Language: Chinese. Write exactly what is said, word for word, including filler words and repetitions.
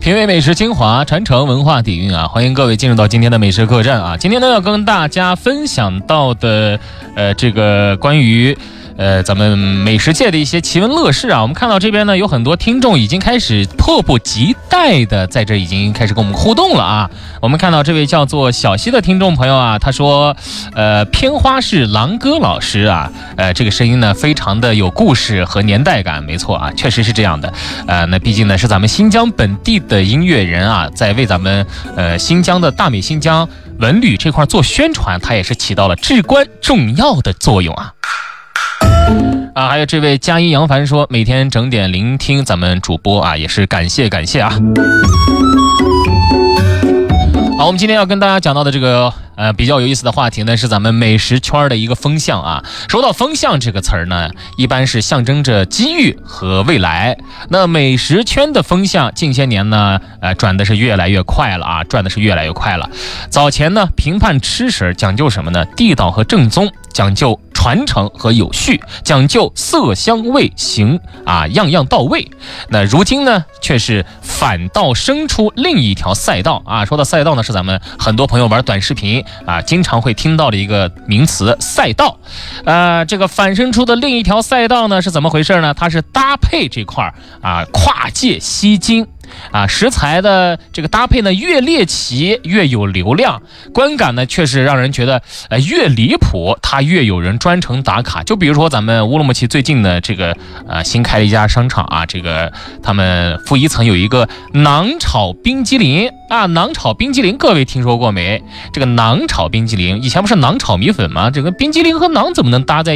品味美食精华，传承文化底蕴啊！欢迎各位进入到今天的美食客栈啊！今天呢要跟大家分享到的，呃，这个关于。呃，咱们美食界的一些奇闻乐事啊，我们看到这边呢，有很多听众已经开始迫不及待的在这已经开始跟我们互动了啊。我们看到这位叫做小西的听众朋友啊，他说，呃，片花是郎哥老师啊，呃，这个声音呢非常的有故事和年代感，没错啊，确实是这样的。呃，那毕竟呢是咱们新疆本地的音乐人啊，在为咱们呃新疆的大美新疆文旅这块做宣传，他也是起到了至关重要的作用啊。啊，还有这位佳音杨凡说，每天整点聆听咱们主播啊，也是感谢感谢啊。好，我们今天要跟大家讲到的这个呃比较有意思的话题呢，是咱们美食圈的一个风向啊。说到风向这个词儿呢，一般是象征着机遇和未来。那美食圈的风向近些年呢，呃转的是越来越快了啊，转的是越来越快了。早前呢，评判吃食讲究什么呢？地道和正宗，讲究传承和有序，讲究色香味形啊，样样到位。那如今呢，却是反倒生出另一条赛道啊。说到赛道呢，是咱们很多朋友玩短视频啊，经常会听到的一个名词——赛道。呃，这个反生出的另一条赛道呢，是怎么回事呢？它是搭配这块啊，跨界吸金。啊，食材的这个搭配呢，越猎奇越有流量，观感呢却是让人觉得呃越离谱，它越有人专程打卡。就比如说咱们乌鲁木齐最近的这个呃新开了一家商场啊，这个他们负一层有一个馕炒冰激凌啊，馕炒冰激凌各位听说过没？这个馕炒冰激凌以前不是馕炒米粉吗？这个冰激凌和馕怎么能搭在